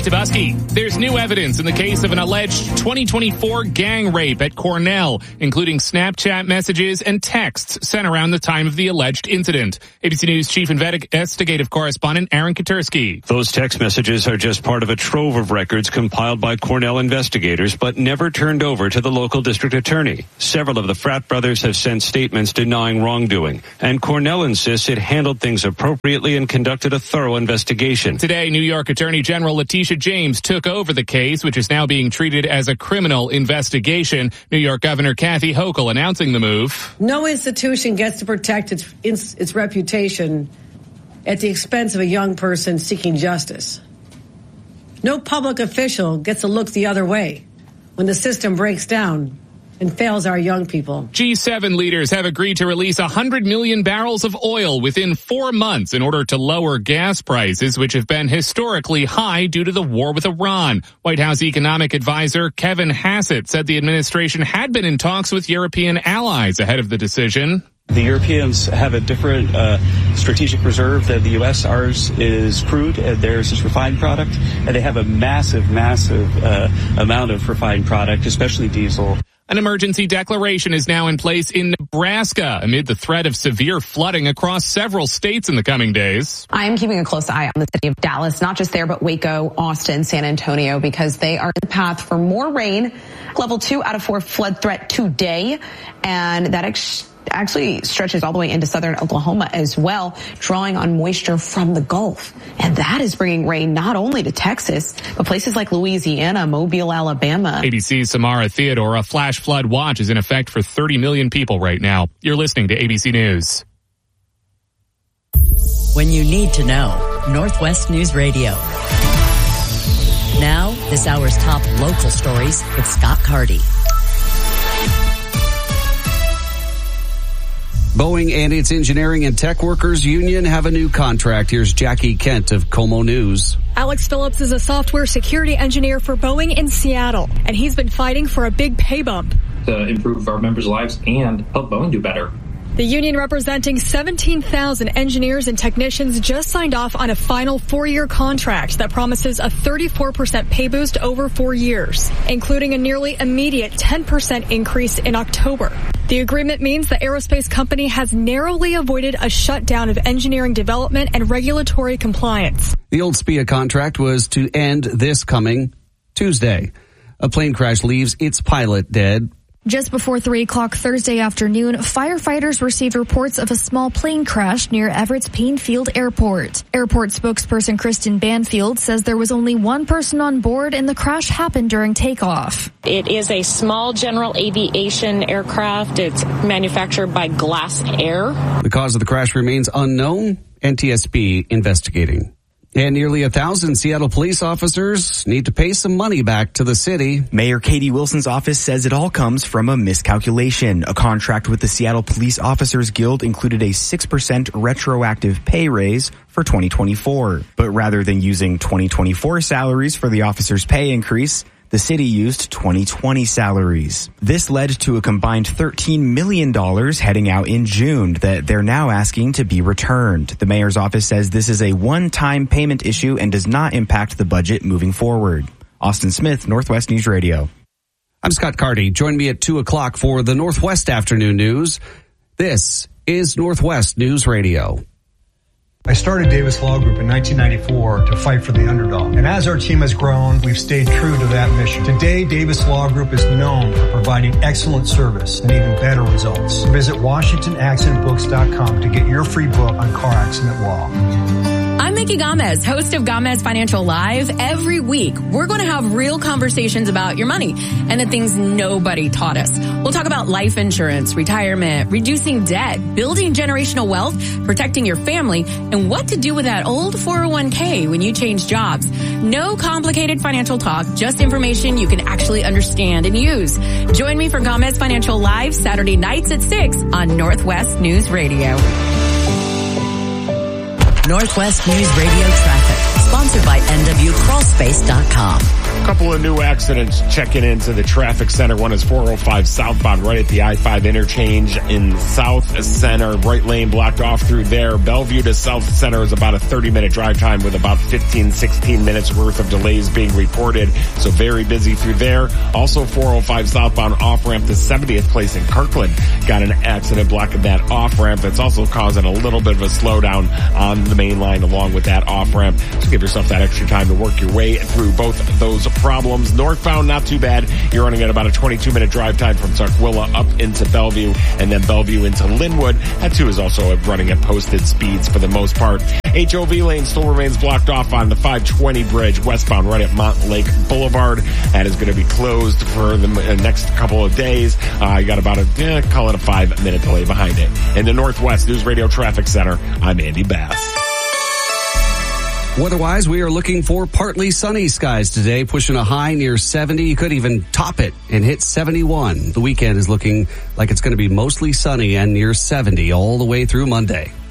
Tabuski. There's new evidence in the case of an alleged 2024 gang rape at Cornell, including Snapchat messages and texts sent around the time of the alleged incident. ABC News Chief Investigative Correspondent Aaron Katersky. Those text messages are just part of a trove of records compiled by Cornell investigators, but never turned over to the local district attorney. Several of the frat brothers have sent statements denying wrongdoing, and Cornell insists it handled things appropriately and conducted a thorough investigation. Today, New York Attorney General Letitia James took over the case, which is now being treated as a criminal investigation. New York Governor Kathy Hochul announcing the move. No institution gets to protect its reputation at the expense of a young person seeking justice. No public official gets to look the other way when the system breaks down and fails our young people. G7 leaders have agreed to release 100 million barrels of oil within 4 months in order to lower gas prices, which have been historically high due to the war with Iran. White House economic advisor Kevin Hassett said the administration had been in talks with European allies ahead of the decision. The Europeans have a different strategic reserve than the U.S. Ours is crude, and theirs is refined product. And they have a massive amount of refined product, especially diesel. An emergency declaration is now in place in Nebraska amid the threat of severe flooding across several states in the coming days. I am keeping a close eye on the city of Dallas, not just there, but Waco, Austin, San Antonio, because they are in the path for more rain. Level 2 out of 4 flood threat today, and that actually stretches all the way into southern Oklahoma as well, drawing on moisture from the Gulf. And that is bringing rain not only to Texas, but places like Louisiana, Mobile, Alabama. ABC's Samara Theodore. A flash flood watch is in effect for 30 million people right now. You're listening to ABC News. When you need to know, Northwest News Radio. Now, this hour's top local stories with Scott Carty. Boeing and its engineering and tech workers union have a new contract. Here's Jackie Kent of Como News. Alex Phillips is a software security engineer for Boeing in Seattle, and he's been fighting for a big pay bump to improve our members' lives and help Boeing do better. The union, representing 17,000 engineers and technicians, just signed off on a final 4-year contract that promises a 34% pay boost over 4 years, including a nearly immediate 10% increase in October. The agreement means the aerospace company has narrowly avoided a shutdown of engineering development and regulatory compliance. The old SPIA contract was to end this coming Tuesday. A plane crash leaves its pilot dead. Just before 3 o'clock Thursday afternoon, firefighters received reports of a small plane crash near Everett's Painfield Airport. Airport spokesperson Kristen Banfield says there was only one person on board and the crash happened during takeoff. It is a small general aviation aircraft. It's manufactured by Glass Air. The cause of the crash remains unknown. NTSB investigating. And nearly 1,000 Seattle police officers need to pay some money back to the city. Mayor Katie Wilson's office says it all comes from a miscalculation. A contract with the Seattle Police Officers Guild included a 6% retroactive pay raise for 2024. But rather than using 2024 salaries for the officers' pay increase, the city used 2020 salaries. This led to a combined $13 million heading out in June that they're now asking to be returned. The mayor's office says this is a one-time payment issue and does not impact the budget moving forward. Austin Smith, Northwest News Radio. I'm Scott Carty. Join me at 2 o'clock for the Northwest Afternoon News. This is Northwest News Radio. I started Davis Law Group in 1994 to fight for the underdog. And as our team has grown, we've stayed true to that mission. Today, Davis Law Group is known for providing excellent service and even better results. Visit WashingtonAccidentBooks.com to get your free book on car accident law. I'm Mickey Gomez, host of Gomez Financial Live. Every week, we're going to have real conversations about your money and the things nobody taught us. We'll talk about life insurance, retirement, reducing debt, building generational wealth, protecting your family, and what to do with that old 401k when you change jobs. No complicated financial talk, just information you can actually understand and use. Join me for Gomez Financial Live Saturday nights at 6 on Northwest News Radio. Northwest News Radio traffic, sponsored by NWCrawlspace.com. couple of new accidents checking into the traffic center. One is 405 southbound right at the I-5 interchange in South Center. Right lane blocked off through there. Bellevue to South Center is about a 30-minute drive time with about 16 minutes worth of delays being reported. So very busy through there. Also 405 southbound off-ramp to 70th Place in Kirkland. Got an accident blocking that off-ramp. That's also causing a little bit of a slowdown on the main line along with that off-ramp. So give yourself that extra time to work your way through both of those problems. Northbound, not too bad. You're running at about a 22-minute drive time from Tukwila up into Bellevue and then Bellevue into Linwood. That too is also running at posted speeds for the most part. HOV lane still remains blocked off on the 520 bridge westbound right at Montlake Boulevard. That is going to be closed for the next couple of days. You got about call it a 5-minute delay behind it. In the Northwest News Radio Traffic Center, I'm Andy Bass. Weather-wise, we are looking for partly sunny skies today, pushing a high near 70. You could even top it and hit 71. The weekend is looking like it's going to be mostly sunny and near 70 all the way through Monday.